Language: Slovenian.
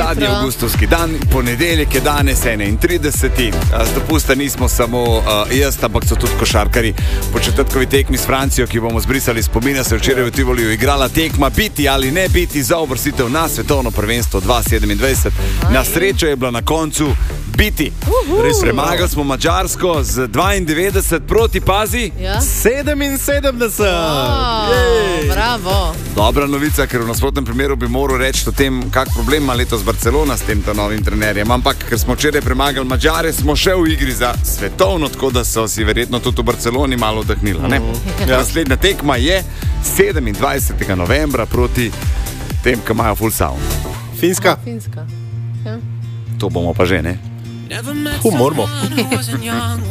Zadnji avgustovski dan, ponedeljek je danes 31. Z dopusta nismo samo jaz, ampak so tudi košarkari. Po četrtkovi tekmi s Francijo, ki bomo zbrisali spomina, se včeraj v Tivoliju igrala tekma biti ali ne biti za uvrstitev na svetovno prvenstvo 2027. Na srečo je bila na koncu biti. Premagali smo Madžarsko z 92 proti, pazi, 77. Bravo. Dobra novica, ker v nasprotnem primeru bi moral reči o tem, kak problem ima letos Barcelona s tem novim trenerjem. Ampak, ker smo včeraj premagali Madžare, smo še v igri za svetovno, tako da so si verjetno tudi v Barceloni malo oddahnili. Naslednja tekma je 27. novembra proti tem, ki imajo full sound. Finska. Ja. To bomo pa že, ne? Moramo.